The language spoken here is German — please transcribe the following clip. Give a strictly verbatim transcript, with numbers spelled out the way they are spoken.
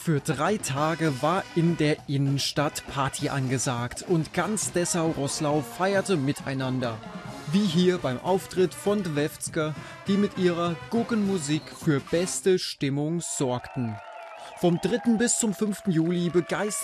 Für drei Tage war in der Innenstadt Party angesagt und ganz Dessau-Roßlau feierte miteinander. Wie hier beim Auftritt von de Wewtzker, die mit ihrer Guggenmusik für beste Stimmung sorgten. Vom dritten bis zum fünften Juli begeistert